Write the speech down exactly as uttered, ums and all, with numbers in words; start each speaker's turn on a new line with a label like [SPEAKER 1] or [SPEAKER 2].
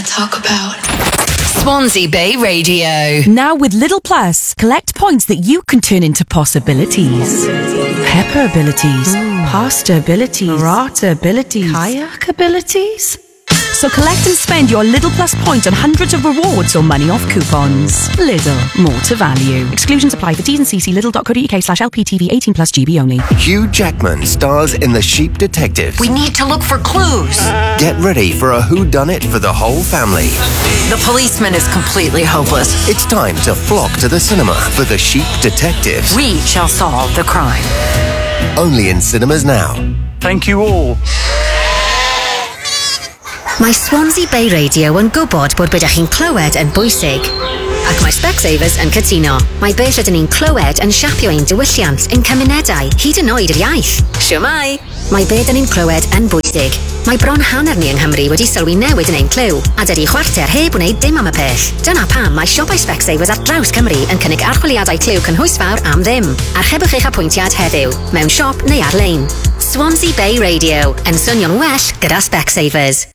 [SPEAKER 1] to talk about.
[SPEAKER 2] Swansea Bay Radio.
[SPEAKER 3] Now with Lidl Plus, collect points that you can turn into possibilities. Pepper abilities, pasta abilities, burrata abilities, kayak abilities. So collect and spend your Lidl Plus points on hundreds of rewards or money off coupons. Lidl, more to value. Exclusions apply for T's and C's. Lidl.co.uk slash LPTV eighteen plus G B only.
[SPEAKER 4] Hugh Jackman stars in The Sheep Detectives.
[SPEAKER 2] We need to look for clues.
[SPEAKER 4] Get ready for a whodunit for the whole family.
[SPEAKER 2] The policeman is completely hopeless.
[SPEAKER 4] It's time to flock to the cinema for The Sheep Detectives.
[SPEAKER 2] We shall solve the crime.
[SPEAKER 4] Only in cinemas now.
[SPEAKER 5] Thank you all.
[SPEAKER 6] Mae Swansea Bay Radio yn gwybod bod bydych chi'n clywed yn bwysig. Ac mae Specsavers yn cytuno. Mae beth ydyn ni'n clywed yn siapio ein diwylliant ein cymunedau, hyd yn oed yr iaith. Siwmai! Mae beth ydyn ni'n clywed yn bwysig. Mae bron hanner ni yng Nghymru wedi sylwi newid yn ein clyw, a dydy chwarter heb wneud dim am y peth. Dyna pam mae siopau Specsavers ar draws Cymru yn cynnig archwiliadau clyw cynhwysfawr am ddim. Archebwch eich apwyntiad heddiw, mewn siop neu ar-lein. Swansea Bay Radio, yn swnio'n well gyda Specsavers.